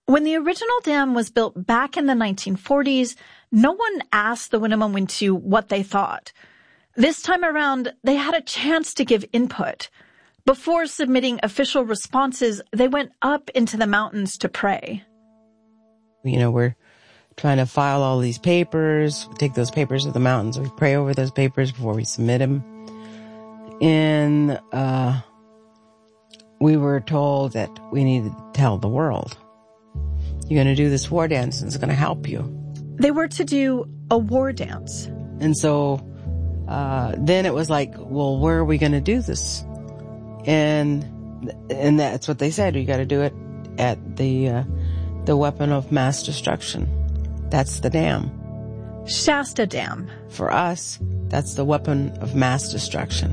When the original dam was built back in the 1940s, no one asked the Winnemem-Wintu what they thought. This time around, they had a chance to give input. Before submitting official responses, they went up into the mountains to pray. We're trying to file all these papers, take those papers to the mountains. We pray over those papers before we submit them. And we were told that we needed to tell the world. You're going to do this war dance and it's going to help you. They were to do a war dance. And so then it was like, well, where are we going to do this? And that's what they said. You got to do it at the weapon of mass destruction. That's the dam. Shasta Dam. For us, that's the weapon of mass destruction.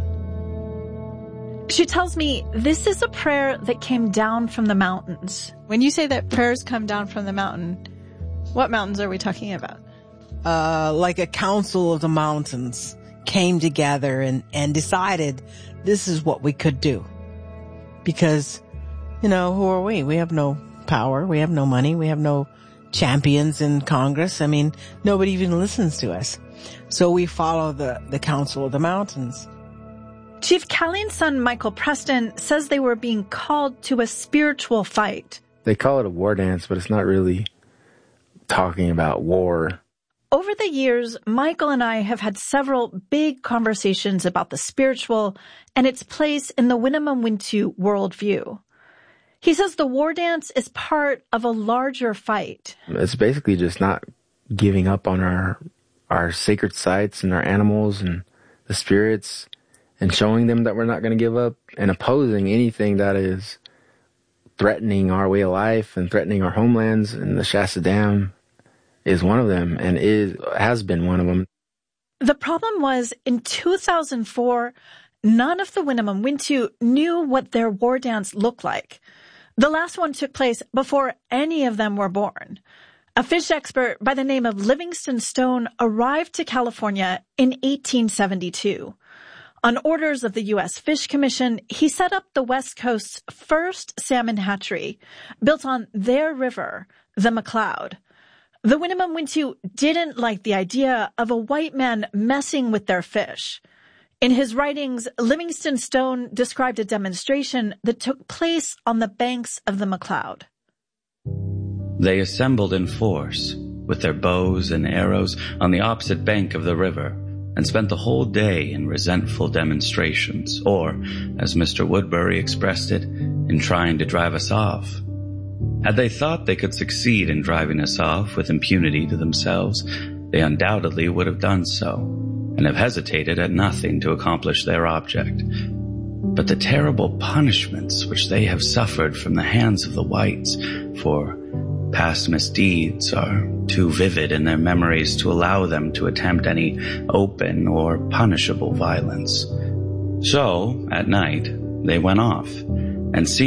She tells me this is a prayer that came down from the mountains. When you say that prayers come down from the mountain, what mountains are we talking about? Like a council of the mountains came together and decided this is what we could do. Because, who are we? We have no power. We have no money. We have no champions in Congress. I mean, nobody even listens to us. So we follow the council of the mountains. Chief Calleen's son, Michael Preston, says they were being called to a spiritual fight. They call it a war dance, but it's not really talking about war. Over the years, Michael and I have had several big conversations about the spiritual and its place in the Winnemem-Wintu worldview. He says the war dance is part of a larger fight. It's basically just not giving up on our sacred sites and our animals and the spirits, and showing them that we're not going to give up, and opposing anything that is threatening our way of life and threatening our homelands. And the Shasta Dam is one of them, and has been one of them. The problem was, in 2004, none of the Winnemem-Wintu knew what their war dance looked like. The last one took place before any of them were born. A fish expert by the name of Livingston Stone arrived to California in 1872. On orders of the U.S. Fish Commission, he set up the West Coast's first salmon hatchery, built on their river, the McCloud. The Winnemem-Wintu didn't like the idea of a white man messing with their fish. In his writings, Livingston Stone described a demonstration that took place on the banks of the McCloud. They assembled in force, with their bows and arrows, on the opposite bank of the river, and spent the whole day in resentful demonstrations, or, as Mr. Woodbury expressed it, in trying to drive us off. Had they thought they could succeed in driving us off with impunity to themselves, they undoubtedly would have done so, and have hesitated at nothing to accomplish their object. But the terrible punishments which they have suffered from the hands of the whites for past misdeeds are too vivid in their memories to allow them to attempt any open or punishable violence. So, at night, they went off, and